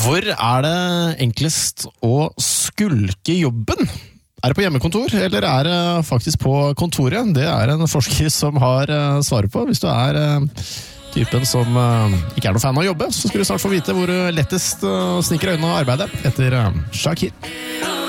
Hvor det enklest å skulke jobben? Det på hjemmekontor, eller det faktisk på kontoret? Det en forsker som har svaret på. Hvis du typen som ikke noe fan av å jobbe, så skal du snart få vite hvor lettest sniker øynene og arbeidet etter Shakir.